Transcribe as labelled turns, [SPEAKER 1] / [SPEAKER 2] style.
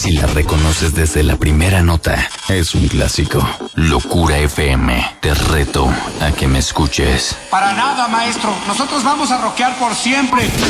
[SPEAKER 1] Si la reconoces desde la primera nota, es un clásico. Locura FM, te reto a que me escuches.
[SPEAKER 2] Para nada, maestro. Nosotros vamos a rockear por siempre.